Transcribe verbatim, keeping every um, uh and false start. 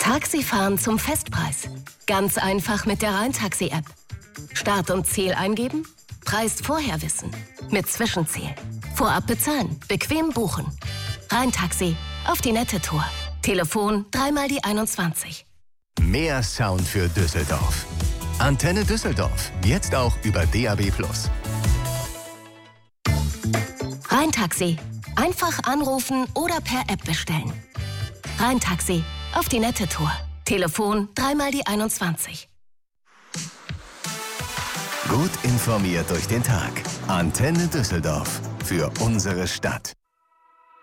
Taxifahren zum Festpreis. Ganz einfach mit der Rhein-Taxi-App. Start und Ziel eingeben, Preis vorher wissen. Mit Zwischenziel. Vorab bezahlen, bequem buchen. Rhein-Taxi, auf die nette Tour. Telefon dreimal die einundzwanzig. Mehr Sound für Düsseldorf. Antenne Düsseldorf. Jetzt auch über D A B plus. Rhein-Taxi. Einfach anrufen oder per App bestellen. Rhein-Taxi, auf die nette Tour. Telefon dreimal die einundzwanzig. Gut informiert durch den Tag. Antenne Düsseldorf. Für unsere Stadt.